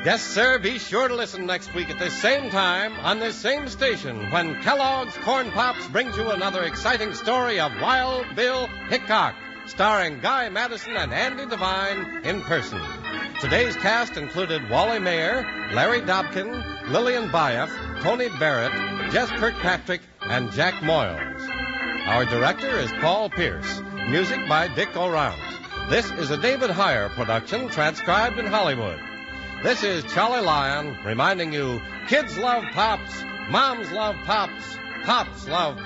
Yes, sir, be sure to listen next week at this same time on this same station when Kellogg's Corn Pops brings you another exciting story of Wild Bill Hickok, starring Guy Madison and Andy Devine in person. Today's cast included Wally Mayer, Larry Dobkin, Lillian Bayef, Tony Barrett, Jess Kirkpatrick, and Jack Moyles. Our director is Paul Pierce. Music by Dick O'Round. This is a David Heyer production transcribed in Hollywood. This is Charlie Lyon reminding you, kids love Pops, moms love Pops, Pops love